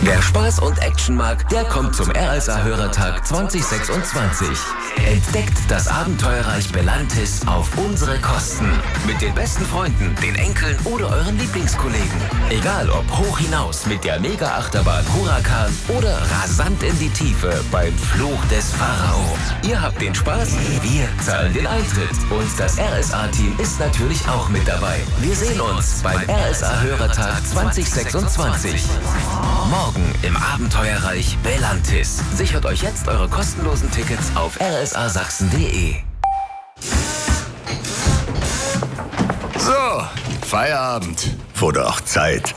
Wer Spaß und Action mag, der kommt zum RSA-Hörertag 2026. Entdeckt das Abenteuerreich Belantis auf unsere Kosten. Mit den besten Freunden, den Enkeln oder euren Lieblingskollegen. Egal ob hoch hinaus mit der Mega-Achterbahn Huracan oder rasant in die Tiefe beim Fluch des Pharao. Ihr habt den Spaß, wir zahlen den Eintritt. Und das RSA-Team ist natürlich auch mit dabei. Wir sehen uns beim RSA-Hörertag 2026. Morgen im Abenteuerreich Belantis. Sichert euch jetzt eure kostenlosen Tickets auf rsasachsen.de. So, Feierabend. Wurde auch Zeit.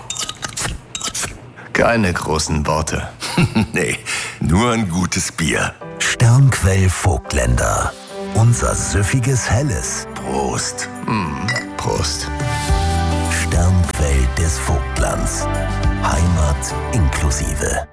Keine großen Worte. Nee, nur ein gutes Bier. Sternquell Vogtländer. Unser süffiges Helles. Prost. Prost. Sternquell des Vogtlands. Heimat inklusive.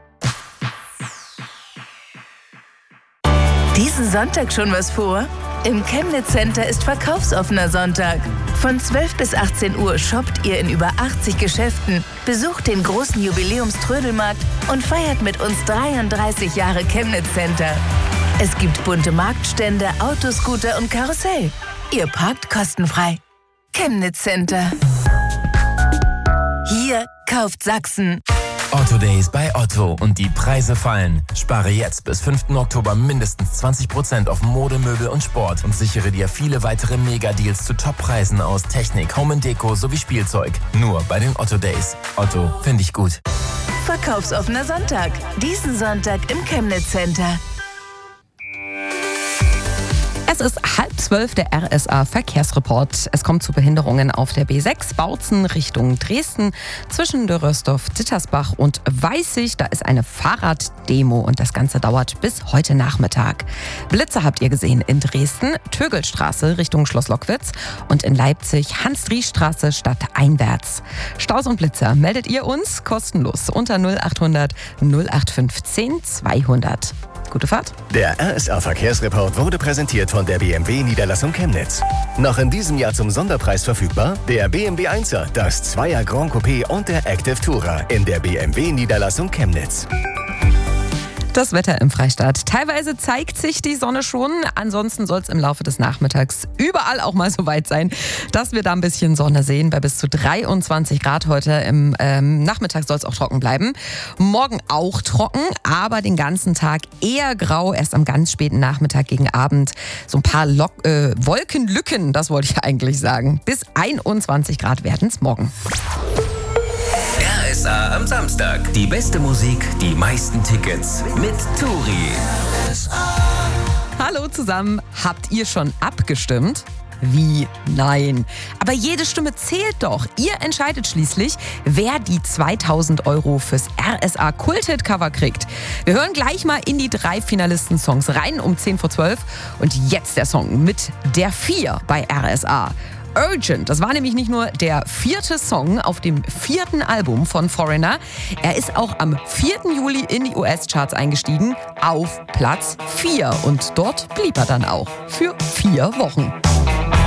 Diesen Sonntag schon was vor? Im Chemnitz Center ist verkaufsoffener Sonntag. Von 12 bis 18 Uhr shoppt ihr in über 80 Geschäften, besucht den großen Jubiläumströdelmarkt und feiert mit uns 33 Jahre Chemnitz Center. Es gibt bunte Marktstände, Autoscooter und Karussell. Ihr parkt kostenfrei. Chemnitz Center. Hier kauft Sachsen. Otto Days bei Otto und die Preise fallen. Spare jetzt bis 5. Oktober mindestens 20% auf Mode, Möbel und Sport und sichere dir viele weitere Mega-Deals zu Top-Preisen aus Technik, Home & Deko sowie Spielzeug. Nur bei den Otto Days. Otto, finde ich gut. Verkaufsoffener Sonntag. Diesen Sonntag im Chemnitz Center. Es ist 11:30, der RSA-Verkehrsreport. Es kommt zu Behinderungen auf der B6 Bautzen Richtung Dresden zwischen Dörrösdorf, Dittersbach und Weißig. Da ist eine Fahrraddemo und das Ganze dauert bis heute Nachmittag. Blitze habt ihr gesehen in Dresden, Tögelstraße Richtung Schloss Lockwitz und in Leipzig Hans-Dries-Straße stadteinwärts. Staus und Blitzer meldet ihr uns kostenlos unter 0800 0815 200. Gute Fahrt. Der RSA-Verkehrsreport wurde präsentiert von der BMW-Niederlassung Chemnitz. Noch in diesem Jahr zum Sonderpreis verfügbar der BMW 1er, das Zweier Grand Coupé und der Active Tourer in der BMW-Niederlassung Chemnitz. Das Wetter im Freistaat. Teilweise zeigt sich die Sonne schon. Ansonsten soll es im Laufe des Nachmittags überall auch mal so weit sein, dass wir da ein bisschen Sonne sehen. Bei bis zu 23 Grad heute. Im Nachmittag soll es auch trocken bleiben. Morgen auch trocken, aber den ganzen Tag eher grau. Erst am ganz späten Nachmittag gegen Abend so ein paar Wolkenlücken, das wollte ich eigentlich sagen. Bis 21 Grad werden es morgen. RSA am Samstag. Die beste Musik, die meisten Tickets mit Turi. Hallo zusammen, habt ihr schon abgestimmt? Wie? Nein. Aber jede Stimme zählt doch. Ihr entscheidet schließlich, wer die 2000 € fürs RSA Kult-Hit-Cover kriegt. Wir hören gleich mal in die 3 Finalisten-Songs rein um 10:12. Und jetzt der Song mit der 4 bei RSA. Urgent. Das war nämlich nicht nur der 4. Song auf dem 4. Album von Foreigner. Er ist auch am 4. Juli in die US-Charts eingestiegen auf Platz 4. Und dort blieb er dann auch für 4 Wochen.